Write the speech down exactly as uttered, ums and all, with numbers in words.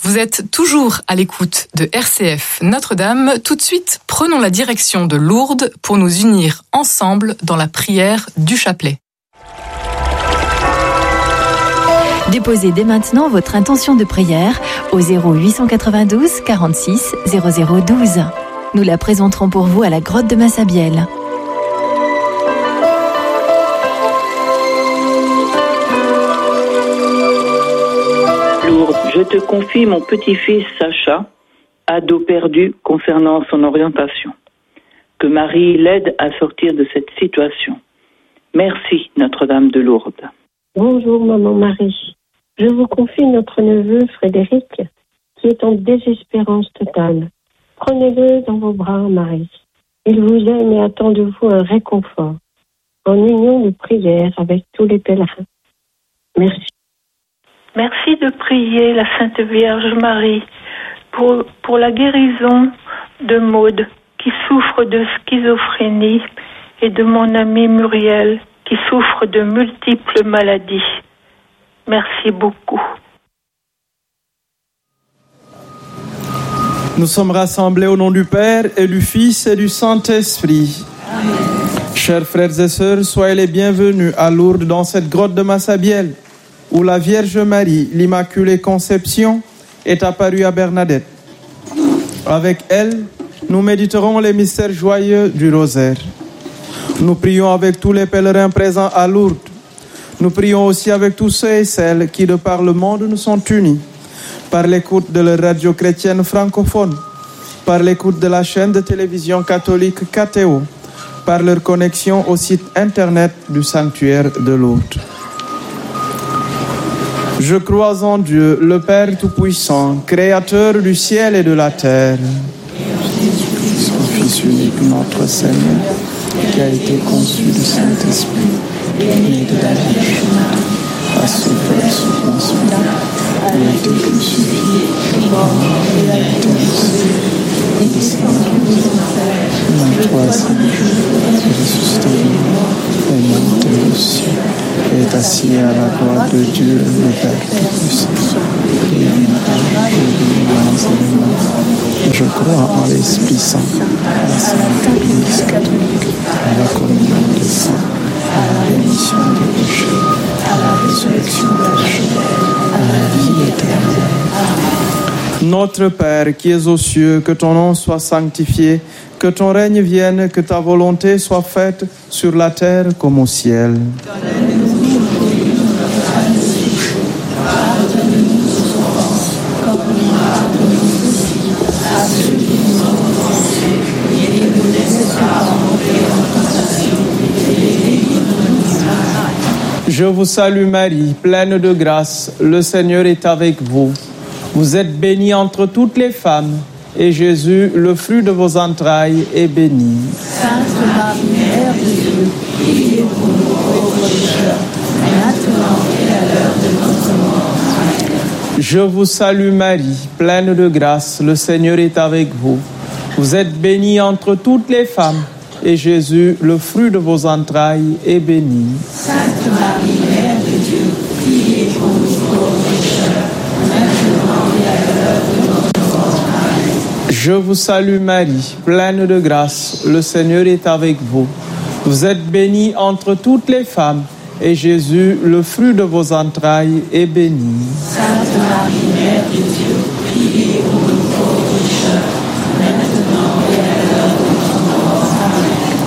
Vous êtes toujours à l'écoute de R C F Notre-Dame. Tout de suite, prenons la direction de Lourdes pour nous unir ensemble dans la prière du chapelet. Déposez dès maintenant votre intention de prière au zéro huit cent quatre-vingt-douze quarante-six zéro zéro douze. Nous la présenterons pour vous à la grotte de Massabielle. Lourdes, je te confie mon petit-fils Sacha, ado perdu concernant son orientation. Que Marie l'aide à sortir de cette situation. Merci, Notre-Dame de Lourdes. Bonjour, maman Marie. Je vous confie notre neveu Frédéric, qui est en désespérance totale. Prenez-le dans vos bras, Marie. Il vous aime et attend de vous un réconfort, en union de prière avec tous les pèlerins. Merci. Merci de prier la Sainte Vierge Marie pour, pour la guérison de Maude, qui souffre de schizophrénie, et de mon amie Muriel, qui souffre de multiples maladies. Merci beaucoup. Nous sommes rassemblés au nom du Père et du Fils et du Saint-Esprit. Amen. Chers frères et sœurs, soyez les bienvenus à Lourdes dans cette grotte de Massabielle, où la Vierge Marie, l'Immaculée Conception, est apparue à Bernadette. Avec elle, nous méditerons les mystères joyeux du rosaire. Nous prions avec tous les pèlerins présents à Lourdes. Nous prions aussi avec tous ceux et celles qui, de par le monde, nous sont unis, par l'écoute de la radio chrétienne francophone, par l'écoute de la chaîne de télévision catholique K T O, par leur connexion au site internet du sanctuaire de Lourdes. Je crois en Dieu, le Père Tout-Puissant, Créateur du ciel et de la terre, son Fils unique, notre Seigneur, qui a été conçu du Saint-Esprit, né de la Vierge Marie, a souffert sous Ponce Pilate, a été crucifié, mort et a été ressuscité, et descendu aux enfers, le troisième jour, ressuscité des morts, et monté au ciel, et est assis à la droite de Dieu, le Père Tout-Puissant, et viendra juger les et les morts. Je crois en l'Esprit Saint, à la Sainte Église catholique, à la communion des saints, à la rémission des péchés, à la résurrection des chair, à la vie éternelle. Notre Père qui es aux cieux, que ton nom soit sanctifié, que ton règne vienne, que ta volonté soit faite sur la terre comme au ciel. Je vous salue Marie, pleine de grâce, le Seigneur est avec vous. Vous êtes bénie entre toutes les femmes, et Jésus, le fruit de vos entrailles, est béni. Sainte Marie, Mère de Dieu, priez pour nous pauvres pécheurs, maintenant et à l'heure de notre mort. Amen. Je vous salue Marie, pleine de grâce, le Seigneur est avec vous. Vous êtes bénie entre toutes les femmes, et Jésus, le fruit de vos entrailles, est béni. Sainte Marie, Mère de Dieu, priez pour nous pauvres pécheurs, maintenant et à l'heure de notre mort. Amen. Je vous salue Marie, pleine de grâce, le Seigneur est avec vous. Vous êtes bénie entre toutes les femmes, et Jésus, le fruit de vos entrailles, est béni. Sainte Marie, Mère